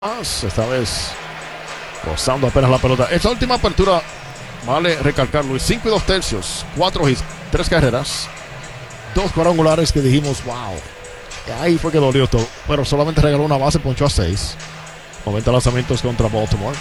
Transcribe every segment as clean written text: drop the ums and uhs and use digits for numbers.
Esta vez gozando apenas la pelota. Esta última apertura, vale recalcar, Luis, 5 y 2 tercios, 4 hits, 3 carreras, 2 cuadrangulares que dijimos, wow. Ahí fue que dolió todo, pero solamente regaló una base, ponchó a 6. 90 lanzamientos contra Baltimore.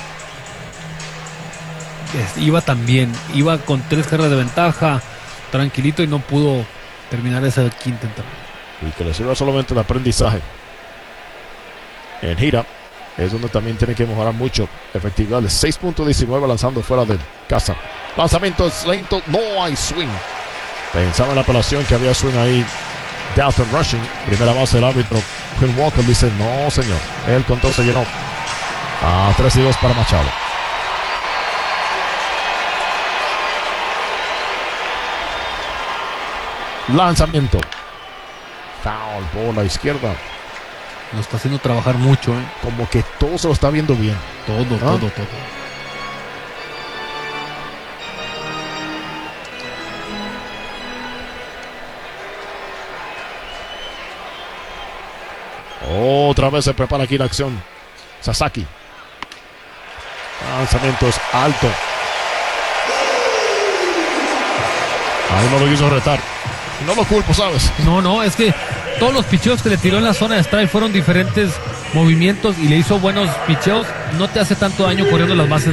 Iba también, iba con 3 carreras de ventaja, tranquilito, y no pudo terminar esa quinta entrada. Y que le sirva solamente de aprendizaje. En gira es donde también tiene que mejorar mucho. Efectividad de 6.19 lanzando fuera de casa. Lanzamientos lentos, no hay swing. Pensaba en la apelación que había swing ahí. Dalton rushing, primera base del árbitro Quinn Walker dice no señor. El control se llenó a 3-2 para Machado. Lanzamiento, foul, bola izquierda. Lo está haciendo trabajar mucho, Como que todo se lo está viendo bien. Todo. Otra vez se prepara aquí la acción Sasaki. Lanzamientos alto. Ahí no lo quiso retar. No lo culpo, ¿sabes? No, es que todos los picheos que le tiró en la zona de strike fueron diferentes movimientos y le hizo buenos picheos. No te hace tanto daño corriendo las bases